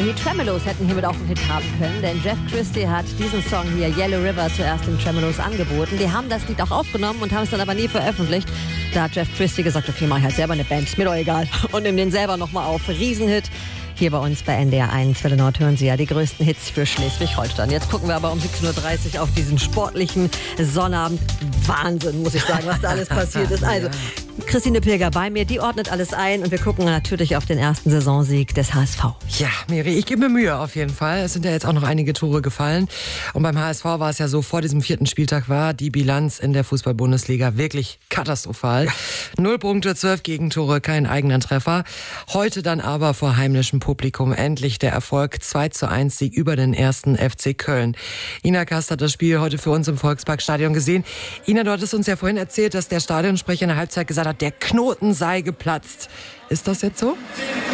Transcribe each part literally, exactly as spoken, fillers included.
Die Tremeloes hätten hiermit auch einen Hit haben können, denn Jeff Christie hat diesen Song hier, Yellow River, zuerst den Tremeloes angeboten. Die haben das Lied auch aufgenommen und haben es dann aber nie veröffentlicht. Da hat Jeff Christie gesagt, okay, mach ich halt selber eine Band, ist mir doch egal. Und nimm den selber nochmal auf. Riesenhit. Hier bei uns bei N D R eins Welle Nord hören Sie ja die größten Hits für Schleswig-Holstein. Jetzt gucken wir aber um siebzehn Uhr dreißig auf diesen sportlichen Sonnabend. Wahnsinn, muss ich sagen, was da alles passiert ist. Also, Christine Pilger bei mir, die ordnet alles ein und wir gucken natürlich auf den ersten Saisonsieg des H S V. Ja, Miri, ich gebe mir Mühe auf jeden Fall. Es sind ja jetzt auch noch einige Tore gefallen. Und beim H S V war es ja so, vor diesem vierten Spieltag war die Bilanz in der Fußball-Bundesliga wirklich katastrophal. Null Punkte, zwölf Gegentore, kein eigener Treffer. Heute dann aber vor heimlischem Publikum endlich der Erfolg, zwei zu eins Sieg über den ersten F C Köln. Ina Kast hat das Spiel heute für uns im Volksparkstadion gesehen. Ina, du hattest uns ja vorhin erzählt, dass der Stadionsprecher in der Halbzeit gesagt hat, der Knoten sei geplatzt. Ist das jetzt so?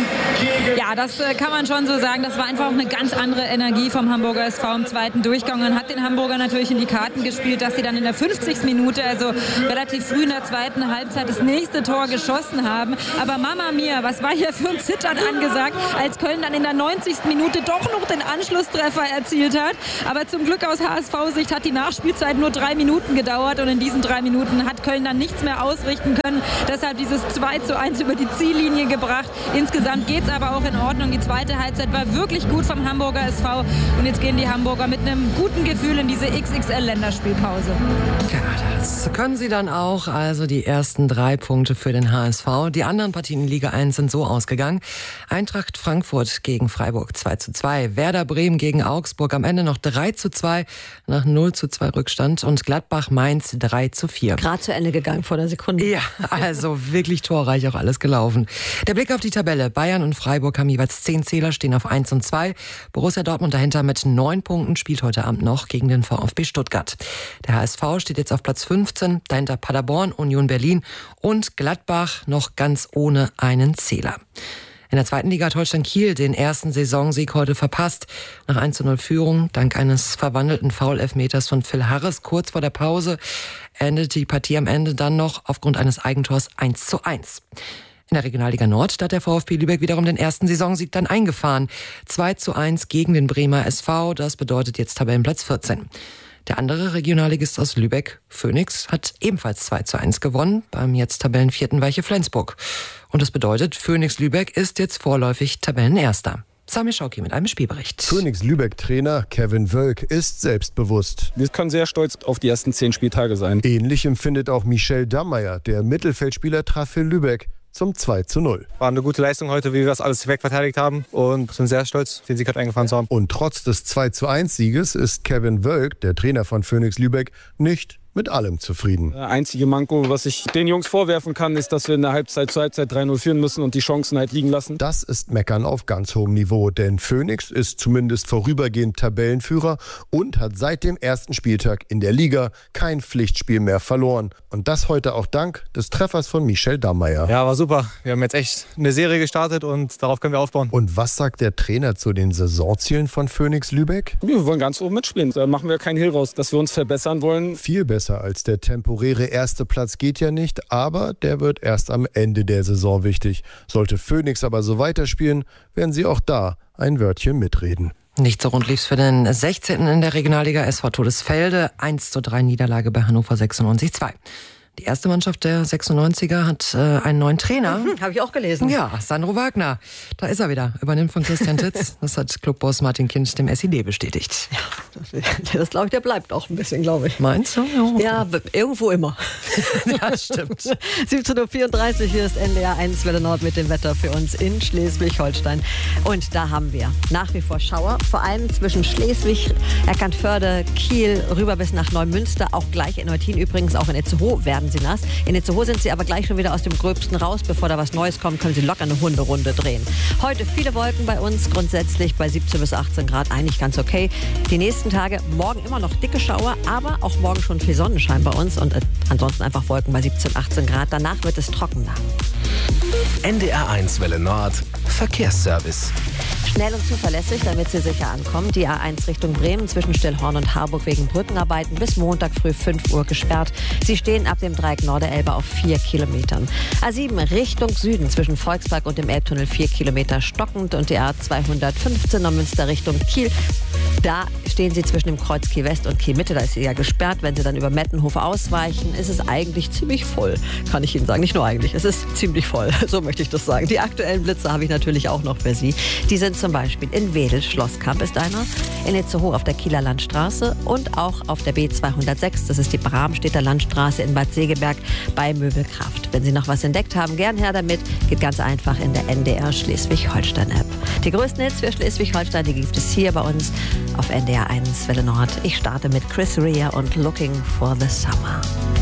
Ja, das äh, kann man schon so sagen. Das war einfach auch eine ganz andere Energie vom Hamburger S V im zweiten Durchgang. Man hat den Hamburger natürlich in die Karten gespielt, dass sie dann in der fünfzigsten Minute, also relativ früh in der zweiten Halbzeit, das nächste Tor geschossen haben. Aber Mama mia, was war hier für ein Zittern angesagt, als Köln dann in der neunzigsten Minute doch noch den Anschlusstreffer erzielt hat. Aber zum Glück aus H S V-Sicht hat die Nachspielzeit nur drei Minuten gedauert und in diesen drei Minuten hat Köln dann nichts mehr ausrichten können. Deshalb dieses zwei zu eins über die Ziellinie gebracht. Insgesamt geht es aber auch in Ordnung. Die zweite Halbzeit war wirklich gut vom Hamburger S V und jetzt gehen die Hamburger mit einem guten Gefühl in diese X X L-Länderspielpause. Ja, das können sie dann auch. Also die ersten drei Punkte für den H S V. Die anderen Partien in Liga eins sind so ausgegangen. Eintracht Frankfurt gegen Freiburg zwei zu zwei. Werder Bremen gegen Augsburg am Ende noch drei zu zwei nach null zu zwei Rückstand. Und Gladbach Mainz drei zu vier. Gerade zu Ende gegangen vor der Sekunde. Ja, also wirklich torreich auch alles gelaufen. Der Blick auf die Tabelle. Bayern und Freiburg haben jeweils zehn Zähler, stehen auf eins und zwei. Borussia Dortmund dahinter mit neun Punkten, spielt heute Abend noch gegen den VfB Stuttgart. Der H S V steht jetzt auf Platz fünfzehn, dahinter Paderborn, Union Berlin und Gladbach noch ganz ohne einen Zähler. In der zweiten Liga hat Holstein Kiel den ersten Saisonsieg heute verpasst. Nach eins zu null Führung, dank eines verwandelten Foul-Elfmeters von Phil Harris kurz vor der Pause, endete die Partie am Ende dann noch aufgrund eines Eigentors eins zu eins. In der Regionalliga Nord hat der VfB Lübeck wiederum den ersten Saisonsieg dann eingefahren. zwei zu eins gegen den Bremer S V, das bedeutet jetzt Tabellenplatz vierzehn. Der andere Regionalligist aus Lübeck, Phoenix, hat ebenfalls zwei zu eins gewonnen, beim jetzt Tabellenvierten Weiche Flensburg. Und das bedeutet, Phoenix Lübeck ist jetzt vorläufig Tabellenerster. Sami Schauki mit einem Spielbericht. Phoenix Lübeck-Trainer Kevin Wölk ist selbstbewusst. Wir können sehr stolz auf die ersten zehn Spieltage sein. Ähnlich empfindet auch Michel Dammeier, der Mittelfeldspieler traf für Lübeck zum zwei zu null. War eine gute Leistung heute, wie wir das alles wegverteidigt haben und sind sehr stolz, den Sieg halt eingefahren zu haben. Und trotz des zwei zu eins Sieges ist Kevin Wölk, der Trainer von Phoenix Lübeck, nicht mit allem zufrieden. Der einzige Manko, was ich den Jungs vorwerfen kann, ist, dass wir in der Halbzeit zur Halbzeit drei null führen müssen und die Chancen halt liegen lassen. Das ist Meckern auf ganz hohem Niveau, denn Phoenix ist zumindest vorübergehend Tabellenführer und hat seit dem ersten Spieltag in der Liga kein Pflichtspiel mehr verloren. Und das heute auch dank des Treffers von Michel Dammeier. Ja, war super. Wir haben jetzt echt eine Serie gestartet und darauf können wir aufbauen. Und was sagt der Trainer zu den Saisonzielen von Phoenix Lübeck? Wir wollen ganz oben mitspielen. Da machen wir keinen Hehl raus, dass wir uns verbessern wollen. Viel besser als der temporäre erste Platz geht ja nicht, aber der wird erst am Ende der Saison wichtig. Sollte Phoenix aber so weiterspielen, werden sie auch da ein Wörtchen mitreden. Nicht so rund lief's für den sechzehnten in der Regionalliga S V Todesfelde. eins zu drei Niederlage bei Hannover sechsundneunzig zwei. Die erste Mannschaft der sechsundneunziger hat äh, einen neuen Trainer. Mhm, habe ich auch gelesen. Ja, Sandro Wagner. Da ist er wieder. Übernimmt von Christian Titz. Das hat Clubboss Martin Kinch dem S I D bestätigt. Ja, das, das glaube ich, der bleibt auch ein bisschen, glaube ich. Meinst du? Ja, ja, irgendwo immer. Das stimmt. siebzehn Uhr vierunddreißig, hier ist N D R eins Welle Nord mit dem Wetter für uns in Schleswig-Holstein. Und da haben wir nach wie vor Schauer, vor allem zwischen Schleswig, Eckernförde, Kiel, rüber bis nach Neumünster, auch gleich in Neutin übrigens, auch in Itzehoe werden sie nass. In Itzehoe sind sie aber gleich schon wieder aus dem Gröbsten raus. Bevor da was Neues kommt, können sie locker eine Hunderunde drehen. Heute viele Wolken bei uns, grundsätzlich bei siebzehn bis achtzehn Grad, eigentlich ganz okay. Die nächsten Tage, morgen immer noch dicke Schauer, aber auch morgen schon viel Sonnenschein bei uns und äh, ansonsten einfach Wolken bei siebzehn, achtzehn Grad. Danach wird es trockener. N D R eins Welle Nord, Verkehrsservice. Schnell und zuverlässig, damit Sie sicher ankommen. Die A eins Richtung Bremen zwischen Stillhorn und Harburg wegen Brückenarbeiten bis Montag früh fünf Uhr gesperrt. Sie stehen ab dem Dreieck Norderelbe auf vier Kilometern. A sieben Richtung Süden zwischen Volkspark und dem Elbtunnel vier Kilometer stockend und die A zweihundertfünfzehn Neumünster Richtung Kiel. Da stehen Sie zwischen dem Kreuz Kiel West und Kiel Mitte. Da ist sie ja gesperrt. Wenn Sie dann über Mettenhof ausweichen, ist es eigentlich ziemlich voll. Kann ich Ihnen sagen. Nicht nur eigentlich. Es ist ziemlich voll. So möchte ich das sagen. Die aktuellen Blitze habe ich natürlich auch noch für Sie. Die sind zum Beispiel in Wedel, Schlosskamp ist einer, in Itzehoe auf der Kieler Landstraße und auch auf der B zweihundertsechs. Das ist die Bramstädter Landstraße in Bad Segeberg bei Möbelkraft. Wenn Sie noch was entdeckt haben, gern her damit. Geht ganz einfach in der N D R Schleswig-Holstein-App. Die größten Hits für Schleswig-Holstein, die gibt es hier bei uns auf N D R eins Welle Nord. Ich starte mit Chris Rea und Looking for the Summer.